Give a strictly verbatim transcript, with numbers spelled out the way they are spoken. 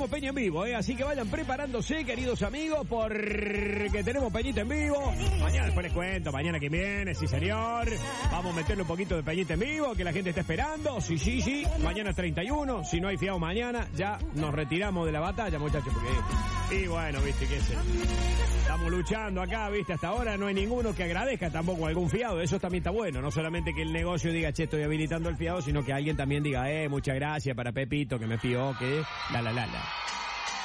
tenemos peña en vivo, ¿eh? Así que vayan preparándose, queridos amigos, porque tenemos peñita en vivo. Mañana después les cuento, mañana que viene, sí señor. Vamos a meterle un poquito de peñita en vivo, que la gente está esperando. Sí, sí, sí. Mañana es treinta y uno. Si no hay fiado mañana, ya nos retiramos de la batalla, muchachos, porque... Y bueno, viste, qué sé. Estamos luchando acá, viste, hasta ahora no hay ninguno que agradezca tampoco algún fiado. Eso también está bueno. No solamente que el negocio diga, che, estoy habilitando el fiado, sino que alguien también diga, eh, muchas gracias para Pepito, que me fió, que la, la, la, la.